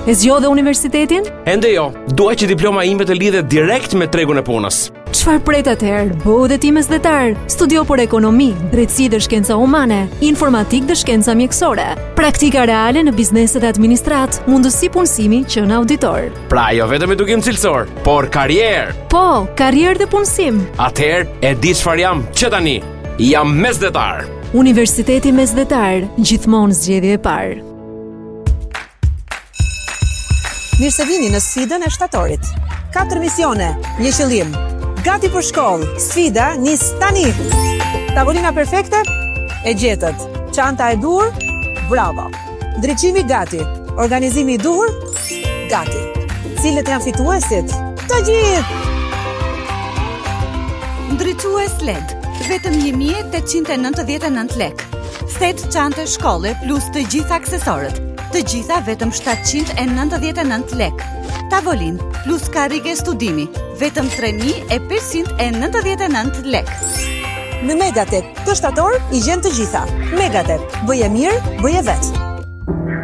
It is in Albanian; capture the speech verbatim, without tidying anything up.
E zgjodhe universitetin? Ende jo, dua që diploma ime të lidhet direkt me tregun e punës. Çfarë pret atëherë? Bëu dhe ti mesdhetar. Studio për ekonomi, drejtësi dhe shkenca humane, informatik dhe shkenca mjekësore, praktika reale në bizneset e administrat, mundësi punësimi që në auditor. Pra jo vetëm edukim cilësor, por karrierë. Po, karrierë dhe punësim. Atëherë e di çfarë jam që tani. Jam mesdhetar. Universiteti Mesdhetar, gjithmonë zgjedhje e parë. Mirë se vini në sfidën e shtatorit. Katër misione, një qëllim. Gati për shkollë, sfida nis tani. Tavolina perfekte? E gjetët. Çanta e duhur? Bravo. Ndriçimi gati. Organizimi i duhur? Gati. Cilët janë fituesit? Të gjithë! Ndriçues L E D, vetëm një mijë e tetëqind e nëntëdhjetë e nëntë lekë. Set çante shkolle plus të gjitha aksesorët. Të gjitha vetëm shtatëqind e nëntëdhjetë e nëntë lekë. Tavolin plus karrige studimi, vetëm tre mijë e pesëqind e nëntëdhjetë e nëntë lekë. Në Megatet, të shtator i gjen të gjitha. Megatet, bëje mirë, bëje vetë.